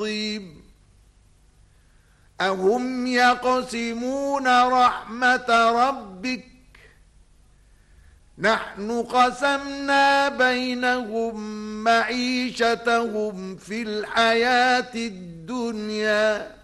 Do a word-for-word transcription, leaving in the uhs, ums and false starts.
الطيب أهم يقسمون رحمة ربك نحن قسمنا بينهم معيشتهم في الحياة الدنيا